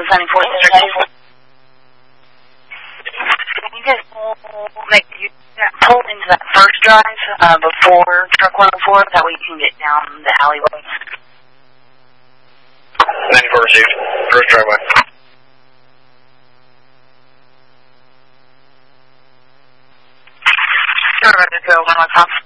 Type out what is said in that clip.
174th District. Can you guys pull into that first drive before Truck 104? That way you can get down the alleyway. 94 received. First driveway. Sure, ready to go. 1 1 top.